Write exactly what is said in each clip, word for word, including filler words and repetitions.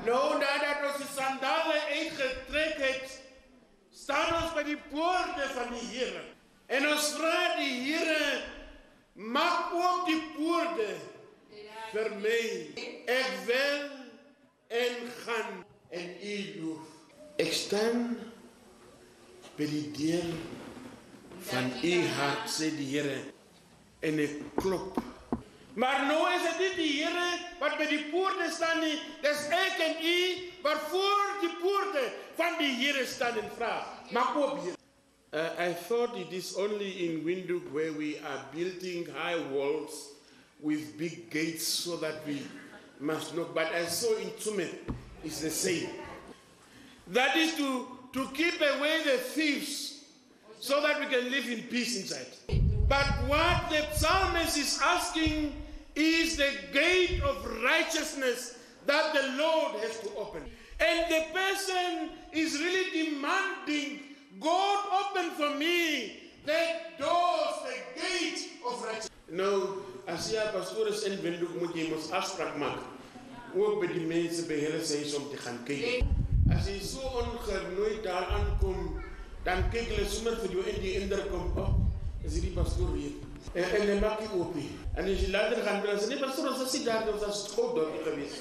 Nou, nadat ons die sandale uitgetrek het, staan ons by die poorte van die Here. En ons vra die Here, maak oop die poorte vir my. Ek wil en gaan en u loof. Ek staan by die deur van u hart, sê die Here, en ek klop. Maar nou is dit nie die Here wat by die poorte staan nie, dis ek en u wat voor die poorte van die Here staan en vra, maak oop Here. Uh, I thought it is only in Windhoek where we are building high walls with big gates so that we must not, but I saw in Tsume, it's the same. That is to, to keep away the thieves so that we can live in peace inside. But what the psalmist is asking is the gate of righteousness that the Lord has to open. And the person is really demanding, God, open for me the doors, the gate of righteousness. Nou, as jy pastoor is in Windhoek, moet jy mos afspraak maak. Ook by die mense by hulle sê om te gaan kyk. As jy so ongenooid daar aankom, dan kyk hulle sommer vir jou in die indruk kom, oh, is hierdie pastoor hier. En, en hy maak die oopie. En as jy later gaan, dan sê, nee pastoor, ons is nie daar, ons is God daar gewees.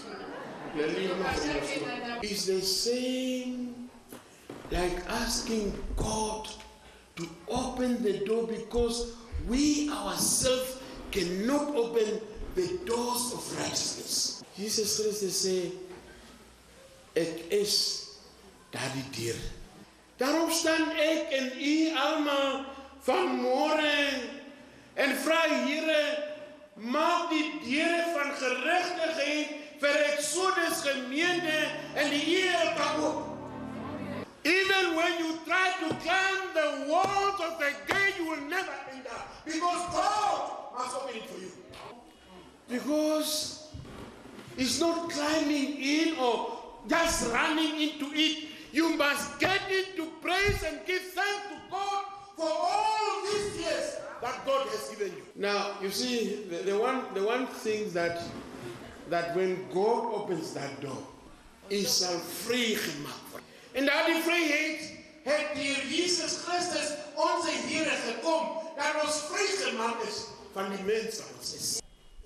It's the same like asking God to open the door because we ourselves cannot open the doors of righteousness. Jesus Christus sê, ek is daar die deur. Daarom staan ek en u almal vanmorgen en vra Here, maak die deure van geregtigheid vir Exodus gemeente en die Here kan oop. Even when you try to climb the walls of the gate, you will never enter because God must open it for you. Because it's not climbing in or just running into it. You must get into praise and give thanks to God for all these years that God has given you. Now, you see, the, the one the one thing that that when God opens that door, is sal vry gemaak word. En daardie vryheid het deur Jesus Christus, onze Here, gekom, dat ons vrygemaak is van die mens wat ons is.